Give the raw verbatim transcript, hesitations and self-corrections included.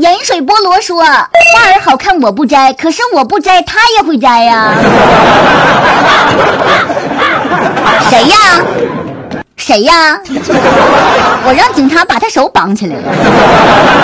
盐水菠萝说：“花儿好看我不摘，可是我不摘他也会摘呀。”谁呀？谁呀？我让警察把他手绑起来了。